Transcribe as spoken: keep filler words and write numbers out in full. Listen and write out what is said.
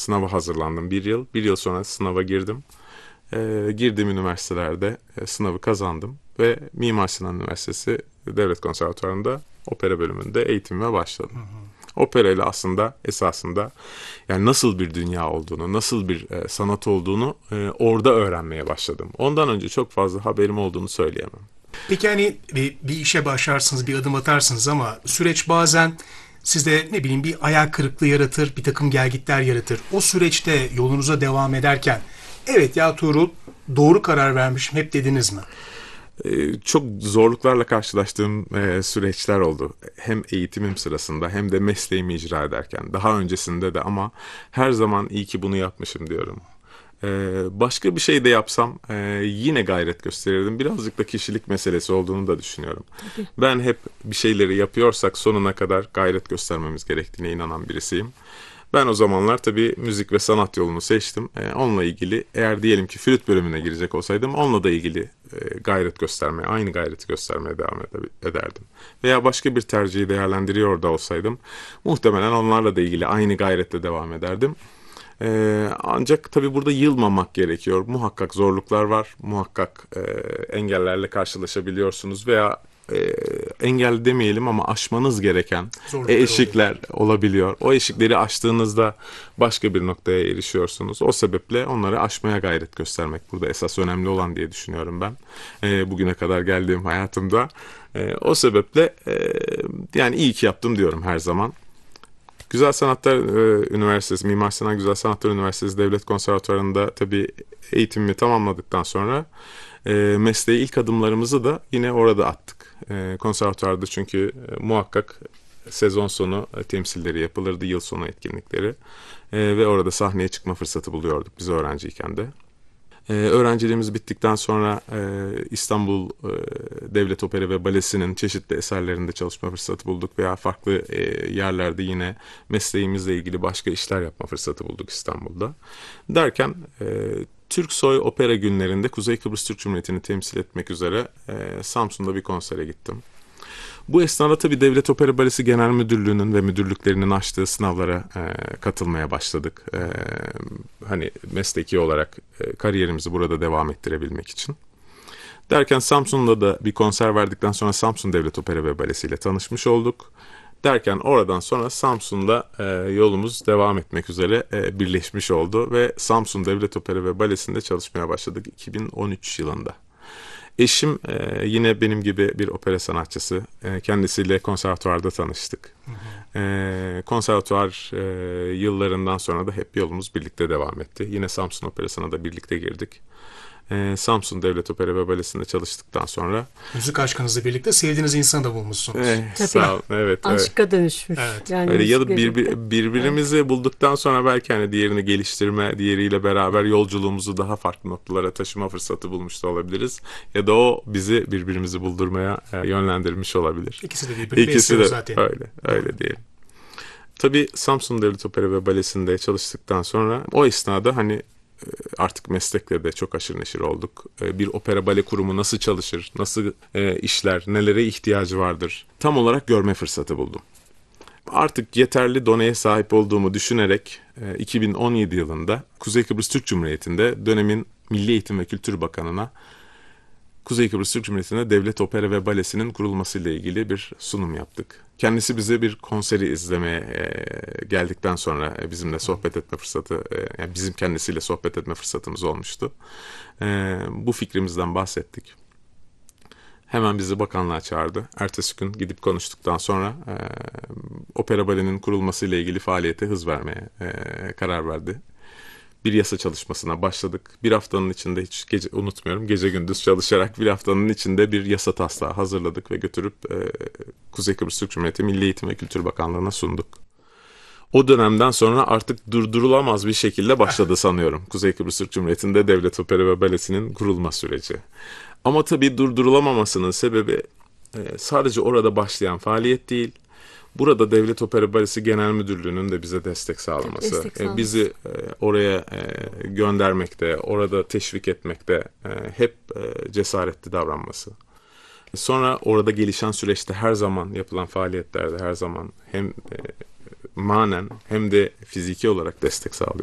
sınava hazırlandım bir yıl. Bir yıl sonra sınava girdim. E, girdiğim üniversitelerde e, sınavı kazandım ve Mimar Sinan Üniversitesi Devlet Konservatuvarı'nda opera bölümünde eğitimime başladım. Opera ile aslında esasında yani nasıl bir dünya olduğunu, nasıl bir e, sanat olduğunu e, orada öğrenmeye başladım. Ondan önce çok fazla haberim olduğunu söyleyemem. Peki hani bir, bir işe başlarsınız, bir adım atarsınız ama süreç bazen sizde ne bileyim bir hayal kırıklığı yaratır, bir takım gelgitler yaratır. O süreçte yolunuza devam ederken evet ya Tuğrul doğru karar vermişim hep dediniz mi? Ee, Çok zorluklarla karşılaştığım e, süreçler oldu. Hem eğitimim sırasında hem de mesleğimi icra ederken. Daha öncesinde de ama her zaman iyi ki bunu yapmışım diyorum. Ee, Başka bir şey de yapsam e, yine gayret gösterirdim. Birazcık da kişilik meselesi olduğunu da düşünüyorum. Ben hep bir şeyleri yapıyorsak sonuna kadar gayret göstermemiz gerektiğine inanan birisiyim. Ben o zamanlar tabii müzik ve sanat yolunu seçtim. Ee, onunla ilgili eğer diyelim ki flüt bölümüne girecek olsaydım onunla da ilgili e, gayret göstermeye, aynı gayreti göstermeye devam ede- ederdim. Veya başka bir tercihi değerlendiriyor da olsaydım muhtemelen onlarla da ilgili aynı gayretle devam ederdim. Ee, ancak tabii burada yılmamak gerekiyor. Muhakkak zorluklar var, muhakkak e, engellerle karşılaşabiliyorsunuz veya e, engel demeyelim ama aşmanız gereken Zorluklar e, oluyor. eşikler olabiliyor. O eşikleri aştığınızda başka bir noktaya erişiyorsunuz. O sebeple onları aşmaya gayret göstermek burada esas önemli olan diye düşünüyorum ben. E, bugüne kadar geldiğim hayatımda. E, o sebeple e, yani iyi ki yaptım diyorum her zaman. Güzel Sanatlar e, Üniversitesi, Mimar Sinan Güzel Sanatlar Üniversitesi Devlet Konservatuvarı'nda tabii eğitimimi tamamladıktan sonra e, mesleğe ilk adımlarımızı da yine orada attık. E, konservatuvarda çünkü e, muhakkak sezon sonu e, temsilleri yapılırdı, yıl sonu etkinlikleri. E, ve orada sahneye çıkma fırsatı buluyorduk biz öğrenciyken de. Ee, öğrenciliğimiz bittikten sonra e, İstanbul e, Devlet Opera ve Balesi'nin çeşitli eserlerinde çalışma fırsatı bulduk veya farklı e, yerlerde yine mesleğimizle ilgili başka işler yapma fırsatı bulduk İstanbul'da. Derken e, Türksoy Opera Günlerinde Kuzey Kıbrıs Türk Cumhuriyeti'ni temsil etmek üzere e, Samsun'da bir konsere gittim. Bu esnada tabii Devlet Opera Balesi Genel Müdürlüğü'nün ve müdürlüklerinin açtığı sınavlara e, katılmaya başladık. E, hani mesleki olarak e, kariyerimizi burada devam ettirebilmek için. Derken Samsun'da da bir konser verdikten sonra Samsun Devlet Opera ve Balesi ile tanışmış olduk. Derken oradan sonra Samsun'da e, yolumuz devam etmek üzere e, birleşmiş oldu ve Samsun Devlet Opera ve Balesi'nde çalışmaya başladık iki bin on üç yılında. Eşim e, yine benim gibi bir opera sanatçısı. E, kendisiyle konservatuvarda tanıştık. Hı hı. E, konservatuvar e, yıllarından sonra da hep yolumuz birlikte devam etti. Yine Samsun Operası'na da birlikte girdik. E, Samsun Devlet Opera ve Balesi'nde çalıştıktan sonra... Müzik aşkınızla birlikte sevdiğiniz insanı da bulmuşsunuz. E, Tabii. sağ olun. Evet, evet. Aşka dönüşmüş. Evet. Yani Öyle ya da müzikle bir, birlikte. birbirimizi Evet. bulduktan sonra belki hani diğerini geliştirme, diğeriyle beraber yolculuğumuzu daha farklı noktalara taşıma fırsatı bulmuş da olabiliriz. Ya da o bizi birbirimizi buldurmaya e, yönlendirmiş olabilir. İkisi de birbirini İkisi besliyor de zaten. öyle, öyle diyelim. Tabii Samsun Devlet Opera ve Balesi'nde çalıştıktan sonra o esnada hani e, artık meslekle de çok aşırı neşir olduk. E, Bir opera bale kurumu nasıl çalışır, nasıl e, işler, nelere ihtiyacı vardır tam olarak görme fırsatı buldum. Artık yeterli doneye sahip olduğumu düşünerek e, iki bin on yedi yılında Kuzey Kıbrıs Türk Cumhuriyeti'nde dönemin Milli Eğitim ve Kültür Bakanı'na Kuzey Kıbrıs Türk Cumhuriyeti'nde Devlet Opera ve Balesi'nin kurulmasıyla ilgili bir sunum yaptık. Kendisi bize bir konseri izlemeye e, geldikten sonra e, bizimle sohbet etme fırsatı, e, yani bizim kendisiyle sohbet etme fırsatımız olmuştu. E, bu fikrimizden bahsettik. Hemen bizi bakanlığa çağırdı. Ertesi gün gidip konuştuktan sonra e, opera balenin kurulmasıyla ilgili faaliyete hız vermeye e, karar verdi. Bir yasa çalışmasına başladık. Bir haftanın içinde hiç gece unutmuyorum. Gece gündüz çalışarak bir haftanın içinde bir yasa taslağı hazırladık ve götürüp e, Kuzey Kıbrıs Türk Cumhuriyeti Milli Eğitim ve Kültür Bakanlığı'na sunduk. O dönemden sonra artık durdurulamaz bir şekilde başladı sanıyorum. Kuzey Kıbrıs Türk Cumhuriyeti'nde Devlet Opera ve Balesi'nin kurulma süreci. Ama tabii durdurulamamasının sebebi e, sadece orada başlayan faaliyet değil. Burada Devlet Opera Balesi Genel Müdürlüğü'nün de bize destek sağlaması, Tabii, destek e, bizi e, oraya e, göndermekte, orada teşvik etmekte e, hep e, cesaretli davranması. Sonra orada gelişen süreçte her zaman yapılan faaliyetlerde her zaman hem e, manen hem de fiziki olarak destek sağlıyor